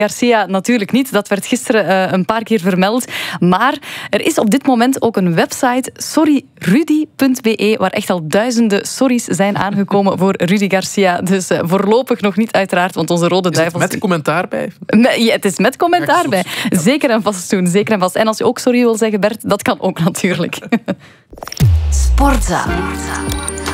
Garcia natuurlijk niet. Dat werd gisteren een paar keer vermeld. Maar er is op dit moment ook een website, sorryrudy.be, waar echt al duizenden sorry's zijn aangekomen voor Rudy Garcia. Dus voorlopig nog niet uiteraard, want onze Rode Duivels... Met commentaar bij? Ja, het is met commentaar bij. Zeker en vast doen, zeker en vast. En als je ook sorry wil zeggen, Bert, dat kan ook natuurlijk. Sportza.